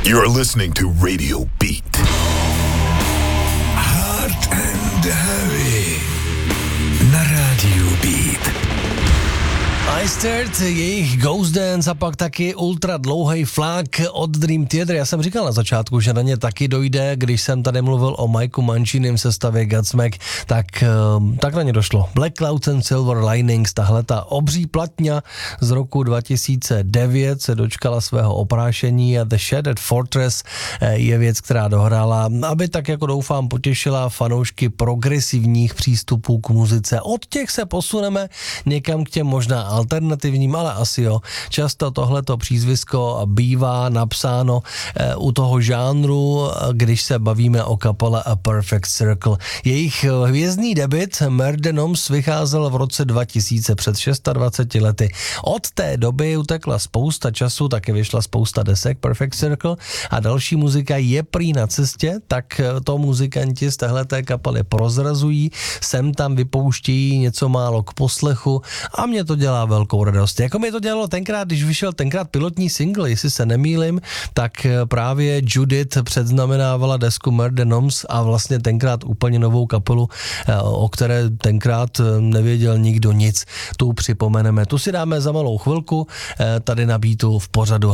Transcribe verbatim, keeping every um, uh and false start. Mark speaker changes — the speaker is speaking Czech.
Speaker 1: You're listening to Radio Beat.
Speaker 2: Hard and Heavy na Radio Beat.
Speaker 3: iStart, jejich Ghost Dance a pak taky ultra dlouhej flák od Dream Theater. Já jsem říkal na začátku, že na ně taky dojde, když jsem tady mluvil o Mikeu Mancinim sestavě Godsmack, tak, tak na ně došlo. Black Clouds and Silver Linings, tahle ta obří platňa z roku dva tisíce devět se dočkala svého oprášení a The Shattered Fortress je věc, která dohrála, aby tak jako doufám potěšila fanoušky progresivních přístupů k muzice. Od těch se posuneme někam k těm možná alternativním, ale asi jo. Často tohleto přízvisko bývá napsáno e, u toho žánru, když se bavíme o kapele A Perfect Circle. Jejich hvězdný debut Murder vycházel v roce dva tisíce, před dvaceti šesti lety. Od té doby utekla spousta času, taky vyšla spousta desek Perfect Circle a další muzika je prý na cestě, tak to muzikanti z téhleté kapely prozrazují, sem tam vypouštějí něco málo k poslechu a mě to dělá velkou radost. Jako mi to dělalo tenkrát, když vyšel tenkrát pilotní single, jestli se nemýlim, tak právě Judith předznamenávala desku Murder Noms a vlastně tenkrát úplně novou kapelu, o které tenkrát nevěděl nikdo nic. Tu připomeneme. Tu si dáme za malou chvilku tady na Beatu v pořadu